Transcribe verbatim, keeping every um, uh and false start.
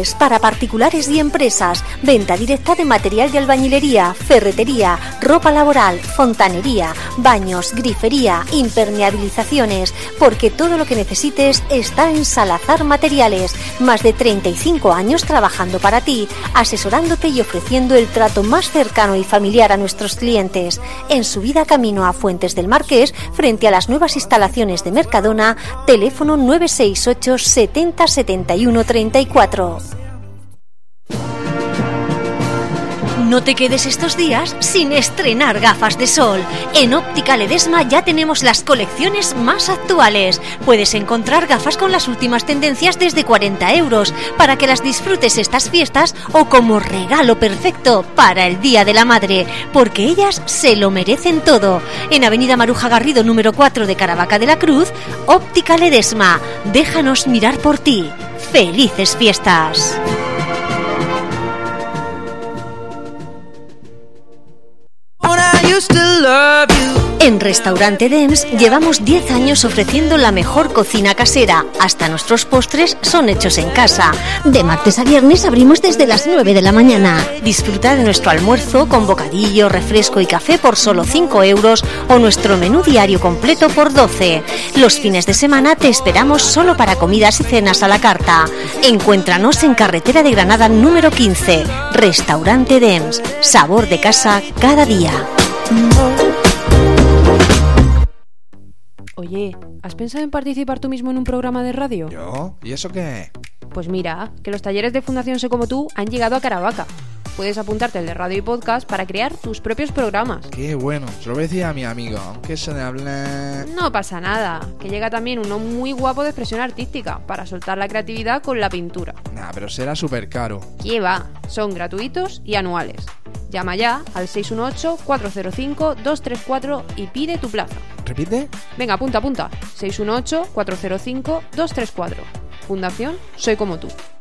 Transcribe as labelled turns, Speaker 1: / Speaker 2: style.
Speaker 1: Muebles para particulares y empresas. Venta directa de material de albañilería, ferretería, ropa laboral, fontanería, baños, grifería, impermeabilizaciones. Porque todo lo que necesites está en Salazar Materiales. Más de treinta y cinco años trabajando para ti, asesorándote y ofreciendo el trato más cercano y familiar a nuestros clientes. En subida camino a Fuentes del Marqués, frente a las nuevas instalaciones de Mercadona, teléfono nueve seis ocho setenta setenta y uno treinta y cuatro. No te quedes estos días sin estrenar gafas de sol. En Óptica Ledesma ya tenemos las colecciones más actuales. Puedes encontrar gafas con las últimas tendencias desde cuarenta euros para que las disfrutes estas fiestas o como regalo perfecto para el Día de la Madre, porque ellas se lo merecen todo. En Avenida Maruja Garrido número cuatro de Caravaca de la Cruz, Óptica Ledesma. Déjanos mirar por ti. ¡Felices fiestas! En Restaurante Dems llevamos diez años ofreciendo la mejor cocina casera. Hasta nuestros postres son hechos en casa. De martes a viernes abrimos desde las nueve de la mañana. Disfruta de nuestro almuerzo con bocadillo, refresco y café por solo cinco euros o nuestro menú diario completo por doce. Los fines de semana te esperamos solo para comidas y cenas a la carta. Encuéntranos en Carretera de Granada número quince. Restaurante Dems. Sabor de casa cada día.
Speaker 2: Oye, ¿has pensado en participar tú mismo en un programa de radio?
Speaker 3: ¿Yo? ¿Y eso qué?
Speaker 2: Pues mira, que los talleres de Fundación Sé Como Tú han llegado a Caravaca. Puedes apuntarte al de radio y podcast para crear tus propios programas.
Speaker 3: Qué bueno, se lo voy a decir a mi amigo, aunque se le hable...
Speaker 2: No pasa nada, que llega también uno muy guapo de expresión artística, para soltar la creatividad con la pintura.
Speaker 3: Nah, pero será súper caro.
Speaker 2: ¿Qué va? Son gratuitos y anuales. Llama ya al seis uno ocho, cuatro cero cinco, dos tres cuatro y pide tu plaza.
Speaker 3: ¿Repite?
Speaker 2: Venga, apunta, apunta. seis uno ocho, cuatro cero cinco, dos tres cuatro. Fundación Soy Como Tú.